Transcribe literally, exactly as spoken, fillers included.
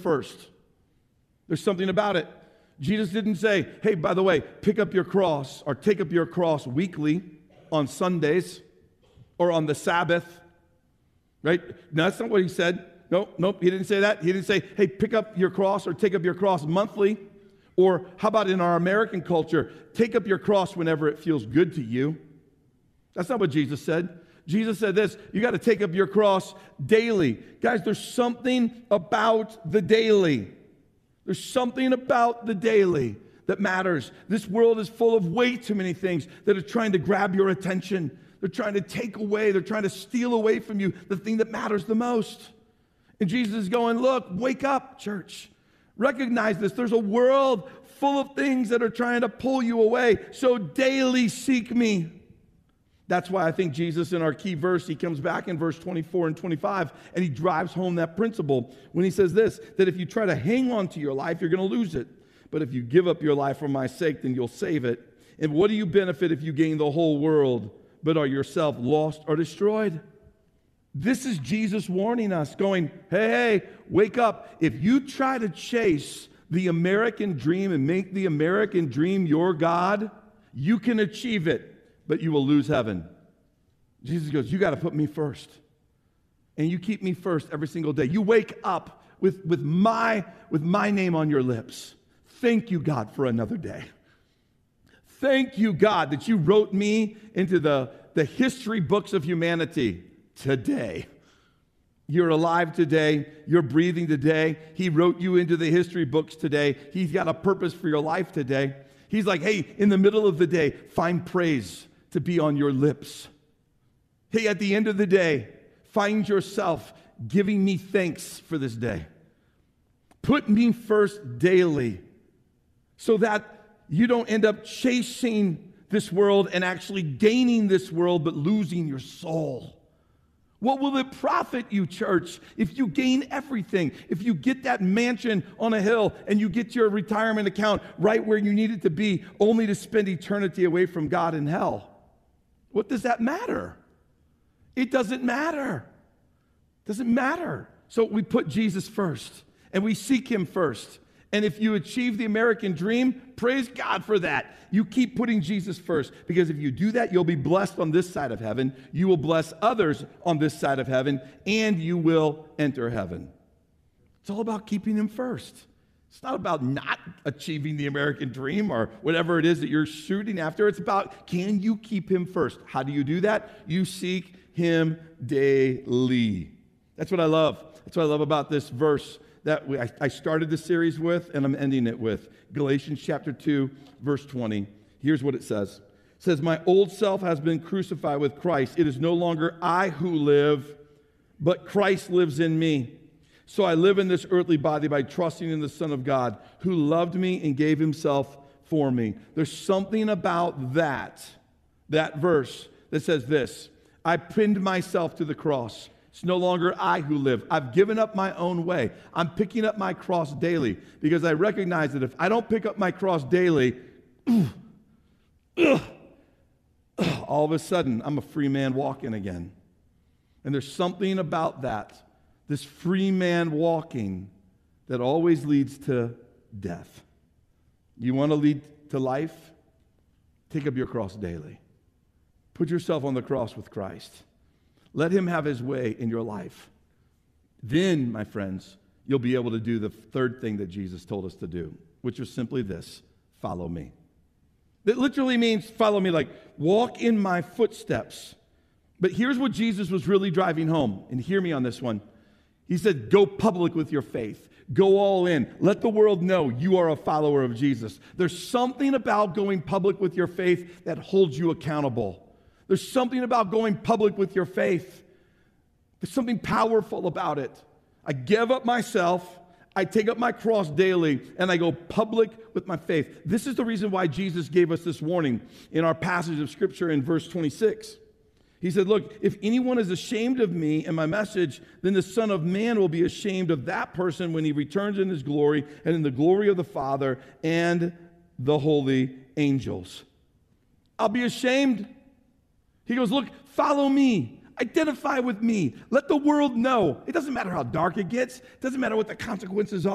first. There's something about it. Jesus didn't say, hey, by the way, pick up your cross or take up your cross weekly on Sundays or on the Sabbath, right? No, that's not what he said. No, nope, he didn't say that. He didn't say, hey, pick up your cross or take up your cross monthly. Or how about in our American culture, take up your cross whenever it feels good to you. That's not what Jesus said. Jesus said this, you got to take up your cross daily. Guys, there's something about the daily. There's something about the daily that matters. This world is full of way too many things that are trying to grab your attention. They're trying to take away, they're trying to steal away from you the thing that matters the most. And Jesus is going, look, wake up, church. Recognize this. There's a world full of things that are trying to pull you away. So daily seek me. That's why I think Jesus, in our key verse, he comes back in verse twenty-four and twenty-five, and he drives home that principle when he says this, that if you try to hang on to your life, you're going to lose it. But if you give up your life for my sake, then you'll save it. And what do you benefit if you gain the whole world, but are yourself lost or destroyed? This is Jesus warning us, going, hey, hey, wake up. If you try to chase the American dream and make the American dream your God, you can achieve it, but you will lose heaven. Jesus goes, you got to put me first. And you keep me first every single day. You wake up with, with, my, with my name on your lips. Thank you, God, for another day. Thank you, God, that you wrote me into the, the history books of humanity today. You're alive today. You're breathing today. He wrote you into the history books today. He's got a purpose for your life today. He's like, hey, in the middle of the day, find praise to be on your lips. Hey, at the end of the day, find yourself giving me thanks for this day. Put me first daily so that you don't end up chasing this world and actually gaining this world but losing your soul. What will it profit you, church, if you gain everything? If you get that mansion on a hill and you get your retirement account right where you need it to be, only to spend eternity away from God in hell? What does that matter? It doesn't matter. It doesn't matter. So we put Jesus first, and we seek him first. And if you achieve the American dream, praise God for that. You keep putting Jesus first, because if you do that, you'll be blessed on this side of heaven. You will bless others on this side of heaven, and you will enter heaven. It's all about keeping him first. It's not about not achieving the American dream or whatever it is that you're shooting after. It's about, can you keep him first? How do you do that? You seek him daily. That's what I love. That's what I love about this verse that we, I, I started the series with, and I'm ending it with. Galatians chapter two, verse twenty. Here's what it says. It says, my old self has been crucified with Christ. It is no longer I who live, but Christ lives in me. So I live in this earthly body by trusting in the Son of God, who loved me and gave himself for me. There's something about that, that verse that says this: I pinned myself to the cross. It's no longer I who live. I've given up my own way. I'm picking up my cross daily because I recognize that if I don't pick up my cross daily, ugh, ugh, ugh, all of a sudden I'm a free man walking again. And there's something about that, this free man walking, that always leads to death. You want to lead to life? Take up your cross daily. Put yourself on the cross with Christ. Let him have his way in your life. Then, my friends, you'll be able to do the third thing that Jesus told us to do, which is simply this: follow me. It literally means follow me, like walk in my footsteps. But here's what Jesus was really driving home, and hear me on this one. He said, go public with your faith. Go all in. Let the world know you are a follower of Jesus. There's something about going public with your faith that holds you accountable. There's something about going public with your faith. There's something powerful about it. I give up myself, I take up my cross daily, and I go public with my faith. This is the reason why Jesus gave us this warning in our passage of Scripture in verse twenty-six. He said, look, if anyone is ashamed of me and my message, then the Son of Man will be ashamed of that person when he returns in his glory and in the glory of the Father and the holy angels. I'll be ashamed. He goes, look, follow me. Identify with me. Let the world know. It doesn't matter how dark it gets. It doesn't matter what the consequences are.